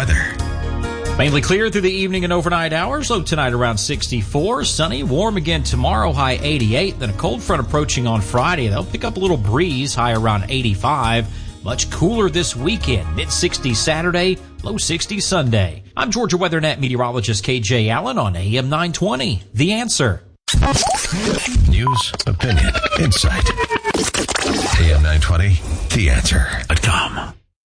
weather. Mainly clear through the evening and overnight hours. Low tonight around 64. Sunny, warm again tomorrow, high 88. Then a cold front approaching on Friday. That'll pick up a little breeze, high around 85. Much cooler this weekend. Mid-60s Saturday, low 60s Sunday. I'm Georgia WeatherNet meteorologist KJ Allen on AM 920. The Answer. News, opinion, insight. AM 920, The Answer.com.